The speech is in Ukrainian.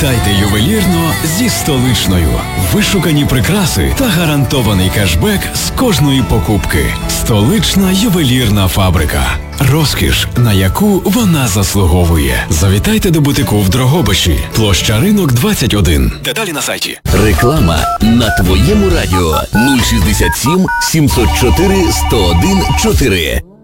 Привітайте ювелірно зі столичною. Вишукані прикраси та гарантований кешбек з кожної покупки. Столична ювелірна фабрика. Розкіш, на яку вона заслуговує. Завітайте до бутику в Дрогобичі. Площа Ринок, 21. Деталі на сайті. Реклама на твоєму радіо 067 704 101 4.